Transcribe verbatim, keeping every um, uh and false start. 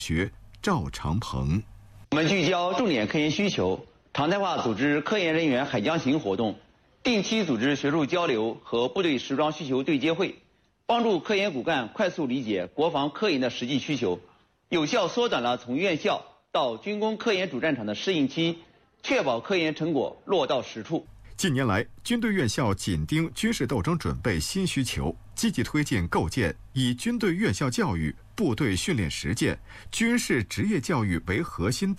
学赵长鹏。 我们聚焦重点科研需求，常态化组织科研人员海江行活动，定期组织学术交流和部队时装需求对接会，帮助科研骨干快速理解国防科研的实际需求，有效缩短了从院校到军工科研主战场的适应期，确保科研成果落到实处。 近年来，军队院校紧盯军事斗争准备新需求，积极推进构建以军队院校教育、部队训练实践、军事职业教育为核心的